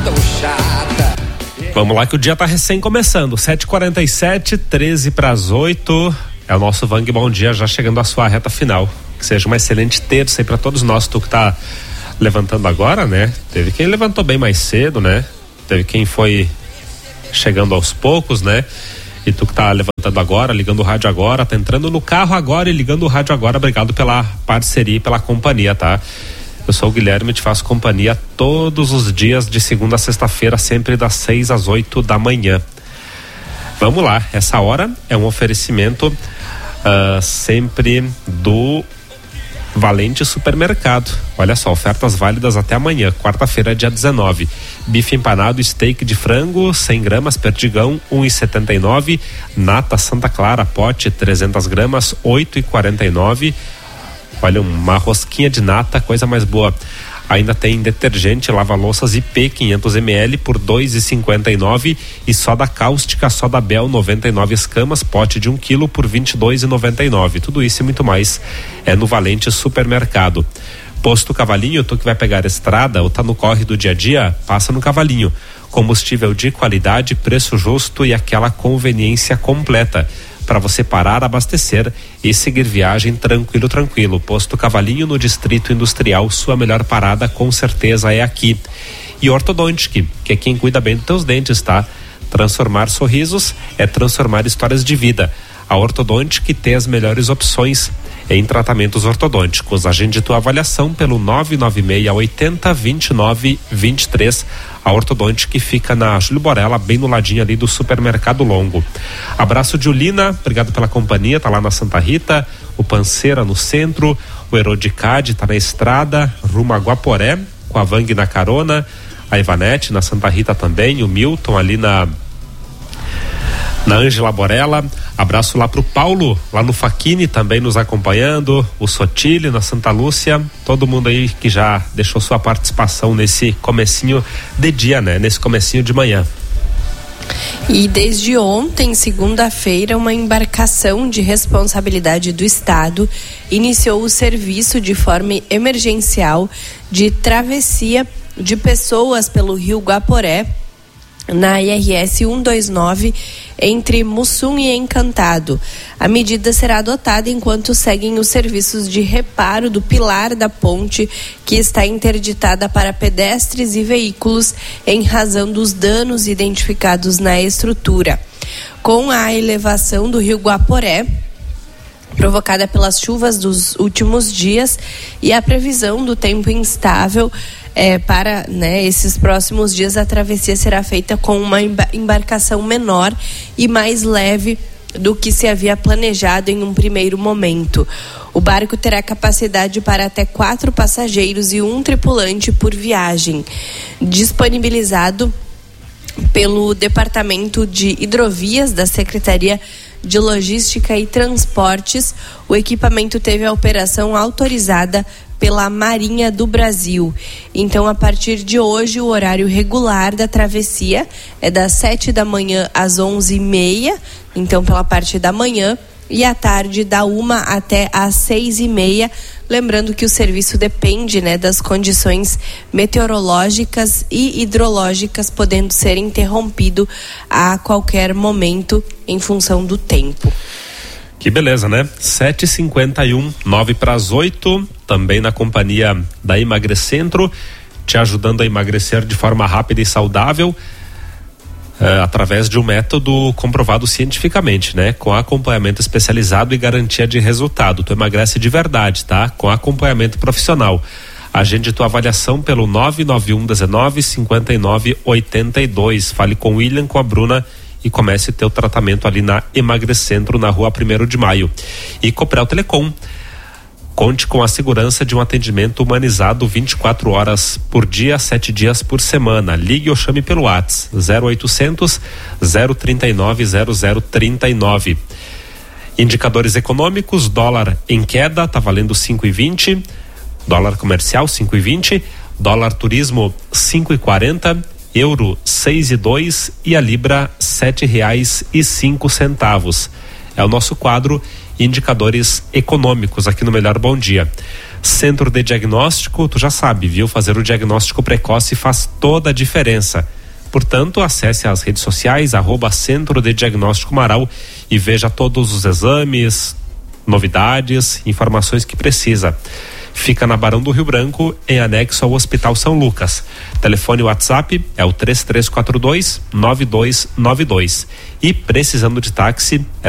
Vamos lá que o dia tá recém começando, 7h47, 7:13. É o nosso Vang Bom Dia já chegando à sua reta final. Que seja uma excelente terça aí pra todos nós. Tu que tá levantando agora, né? Teve quem levantou bem mais cedo, né? Teve quem foi chegando aos poucos, né? E tu que tá levantando agora, ligando o rádio agora, tá entrando no carro agora e ligando o rádio agora, obrigado pela parceria e pela companhia, tá? Eu sou o Guilherme, te faço companhia todos os dias de segunda a sexta-feira, sempre das 6 às 8 da manhã. Vamos lá, essa hora é um oferecimento sempre do Valente Supermercado. Olha só, ofertas válidas até amanhã, quarta-feira, dia 19. Bife empanado, steak de frango, 100 gramas, perdigão, 1,79. Nata Santa Clara, pote, 300 gramas, 8,49. Olha, uma rosquinha de nata, coisa mais boa. Ainda tem detergente lava-louças IP 500 ml por 2,59 e soda cáustica, soda Bel 99 escamas, pote de 1 kg por 22,99. Tudo isso e muito mais é no Valente Supermercado. Posto Cavalinho, tu que vai pegar a estrada ou tá no corre do dia a dia, passa no Cavalinho. Combustível de qualidade, preço justo e aquela conveniência completa para você parar, abastecer e seguir viagem tranquilo. Posto Cavalinho no Distrito Industrial, sua melhor parada com certeza é aqui. E Ortodontic, que é quem cuida bem dos teus dentes, tá? Transformar sorrisos é transformar histórias de vida. A Ortodontic tem as melhores opções em tratamentos ortodônticos. Agende tua avaliação pelo 996802923. A Ortodontic fica na Júlio Borella, bem no ladinho ali do Supermercado Longo. Abraço de Ulina, obrigado pela companhia, tá lá na Santa Rita, o Panceira no centro, o Herodicade tá na estrada, rumo a Guaporé, com a Vang na carona, a Ivanete na Santa Rita também, o Milton ali na Ângela Borella. Abraço lá pro Paulo, lá no Faquini também nos acompanhando, o Sotile na Santa Lúcia, todo mundo aí que já deixou sua participação nesse comecinho de dia, né? Nesse comecinho de manhã. E desde ontem, segunda-feira, uma embarcação de responsabilidade do Estado iniciou o serviço de forma emergencial de travessia de pessoas pelo Rio Guaporé, na IRS 129, entre Mussum e Encantado. A medida será adotada enquanto seguem os serviços de reparo do pilar da ponte, que está interditada para pedestres e veículos em razão dos danos identificados na estrutura. Com a elevação do Rio Guaporé, provocada pelas chuvas dos últimos dias, e a previsão do tempo instável, para esses próximos dias, a travessia será feita com uma embarcação menor e mais leve do que se havia planejado em um primeiro momento. O barco terá capacidade para até 4 passageiros e 1 tripulante por viagem. Disponibilizado pelo Departamento de Hidrovias da Secretaria de Logística e Transportes, o equipamento teve a operação autorizada pela Marinha do Brasil. Então, a partir de hoje, o horário regular da travessia é das 7 da manhã às 11h30, então pela parte da manhã, e à tarde da 1 até às 6h30. Lembrando que o serviço depende, das condições meteorológicas e hidrológicas, podendo ser interrompido a qualquer momento em função do tempo. Que beleza, né? 7h51, 7:09, também na companhia da Emagrecentro, te ajudando a emagrecer de forma rápida e saudável, através de um método comprovado cientificamente, né? Com acompanhamento especializado e garantia de resultado. Tu emagrece de verdade, tá? Com acompanhamento profissional. Agende tua avaliação pelo 991195982. Fale com o William, com a Bruna, e comece teu tratamento ali na Emagrecentro, na rua 1º de Maio. E Copel Telecom. Conte com a segurança de um atendimento humanizado 24 horas por dia, 7 dias por semana. Ligue ou chame pelo WhatsApp 0800 039 0039. Indicadores econômicos: dólar em queda, tá valendo 5,20. Dólar comercial 5,20. Dólar turismo 5,40. Euro 6,02 e a Libra R$7,05. É o nosso quadro Indicadores Econômicos aqui no Melhor Bom Dia. Centro de Diagnóstico, tu já sabe, viu? Fazer o diagnóstico precoce faz toda a diferença. Portanto, acesse as redes sociais, @Centro de Diagnóstico Marau, e veja todos os exames, novidades, informações que precisa. Fica na Barão do Rio Branco, em anexo ao Hospital São Lucas. Telefone WhatsApp é o 3342-9292. E precisando de táxi, é